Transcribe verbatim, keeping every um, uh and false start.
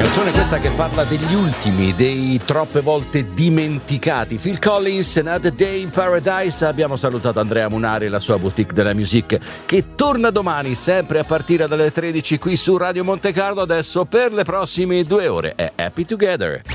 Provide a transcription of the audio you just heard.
Canzone questa che parla degli ultimi, dei troppe volte dimenticati. Phil Collins, Another Day in Paradise. Abbiamo salutato Andrea Munari e la sua boutique della music, che torna domani sempre a partire dalle tredici qui su Radio Monte Carlo. Adesso per le prossime due ore è Happy Together.